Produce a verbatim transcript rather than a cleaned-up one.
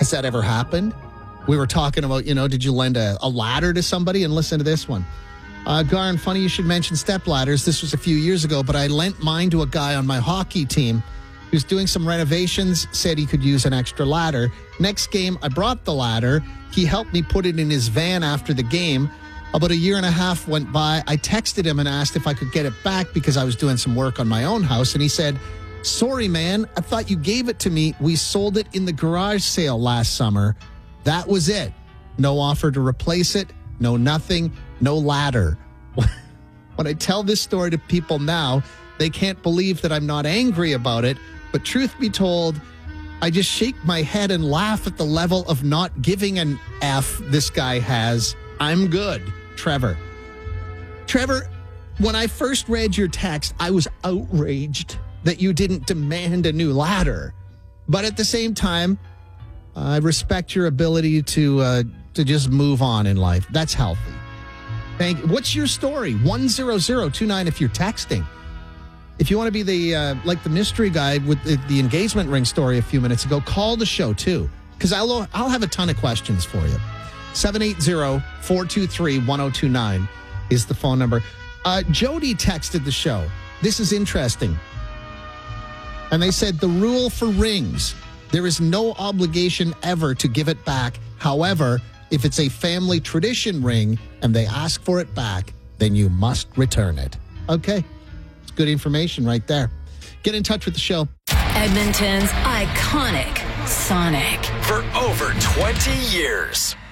Has that ever happened? We were talking about, you know, did you lend a, a ladder to somebody? And listen to this one. Uh, Garn, funny you should mention step ladders. This was a few years ago, but I lent mine to a guy on my hockey team who's doing some renovations, said he could use an extra ladder. Next game, I brought the ladder. He helped me put it in his van after the game. About a year and a half went by. I texted him and asked if I could get it back because I was doing some work on my own house. And he said, sorry, man, I thought you gave it to me. We sold it in the garage sale last summer. That was it. No offer to replace it. No nothing. No ladder. When I tell this story to people now, they can't believe that I'm not angry about it. But truth be told, I just shake my head and laugh at the level of not giving an F this guy has. I'm good. Trevor. Trevor, when I first read your text, I was outraged that you didn't demand a new ladder. But at the same time, I respect your ability to uh, to just move on in life. That's healthy. Thank you. What's your story? one zero zero two nine if you're texting. If you want to be the uh, like the mystery guy with the, the engagement ring story a few minutes ago, call the show too, because I'll I'll have a ton of questions for you. seven eight zero, four two three, one zero two nine is the phone number. Uh, Jody texted the show. This is interesting. And they said the rule for rings, there is no obligation ever to give it back. However, if it's a family tradition ring and they ask for it back, then you must return it. Okay. It's good information right there. Get in touch with the show. Edmonton's iconic Sonic. For over twenty years.